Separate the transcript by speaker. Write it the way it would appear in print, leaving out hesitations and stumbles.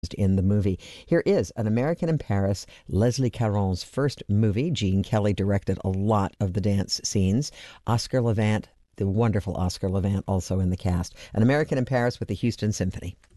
Speaker 1: in the movie. Here is An American in Paris, Leslie Caron's first movie. Gene Kelly directed a lot of the dance scenes. Oscar Levant, the wonderful Oscar Levant, also in the cast. An American in Paris with the Houston Symphony.